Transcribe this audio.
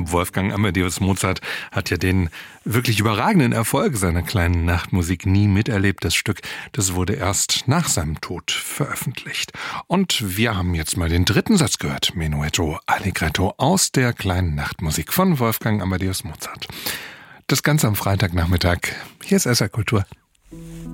Wolfgang Amadeus Mozart hat ja den wirklich überragenden Erfolg seiner kleinen Nachtmusik nie miterlebt. Das Stück, das wurde erst nach seinem Tod veröffentlicht. Und wir haben jetzt mal den dritten Satz gehört, Menuetto Allegretto aus der kleinen Nachtmusik von Wolfgang Amadeus Mozart. Das Ganze am Freitagnachmittag. Hier ist SR Kultur.